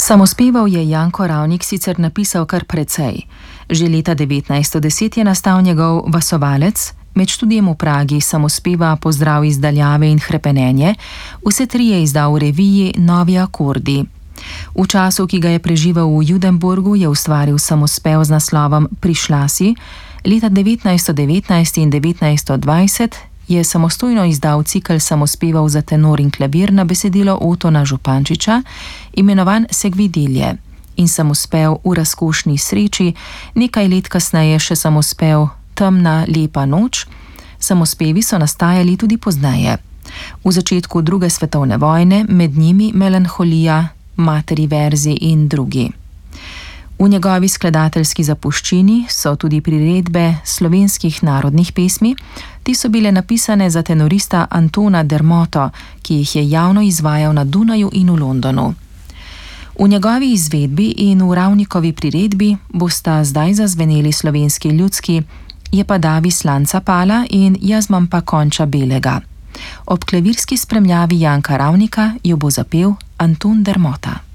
Samospeval je Janko Ravnik sicer napisal kar precej. Že leta 1910 je nastal njegov Vasovalec, med študijem v Pragi samospeva Pozdrav iz daljave in Hrepenenje, vse tri je izdal v reviji Novi akordi. V času, ki ga je preživel v Judenburgu, je ustvaril samospev z naslovom Prišla si, leta 1919 in 1920 je samostojno izdal cikel samospevov za tenor in klavir na besedilo Otona Župančiča, imenovan Segvidilje, in samospev V razkošni sreči, nekaj let kasneje še samospev Temna lepa noč. Samospevi so nastajali tudi pozneje. V začetku druge svetovne vojne, med njimi Melanholija, Materi verzi in drugi. V njegovi skladateljski zapuščini so tudi priredbe slovenskih narodnih pesmi. Ti so bile napisane za tenorista Antona Dermoto, ki jih je javno izvajal na Dunaju in v Londonu. V njegovi izvedbi in v Ravnikovi priredbi bosta zdaj zazveneli slovenski ljudski Je pa davi slanca pala in Jaz imam pa konča belega. Ob klavirski spremljavi Janka Ravnika jo bo zapel Anton Dermota.